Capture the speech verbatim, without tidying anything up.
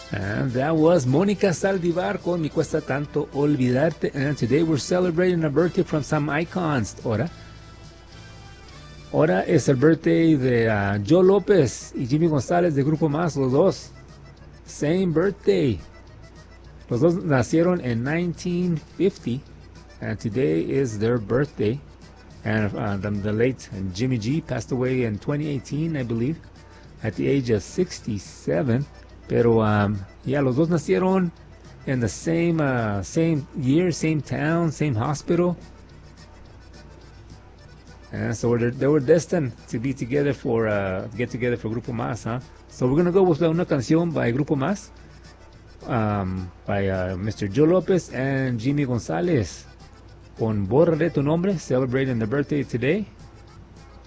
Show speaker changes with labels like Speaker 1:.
Speaker 1: And that was Mónica Saldivar con Mi Cuesta Tanto Olvidarte. And today we're celebrating a birthday from some icons. Ahora, ahora es el birthday de uh, Joe López y Jimmy González de Grupo Más, los dos. Same birthday. Los dos nacieron en nineteen fifty, and today is their birthday. And uh, the, the late Jimmy G passed away in twenty eighteen, I believe, at the age of sixty-seven. Pero, um, yeah, los dos nacieron in the same uh, same year, same town, same hospital. And so they they were destined to be together for, uh, get together for Grupo Más, huh? So we're going to go with una canción by Grupo Más, um, by uh, Mister Joe Lopez and Jimmy González, con Borraré Tu Nombre, celebrating their birthday today.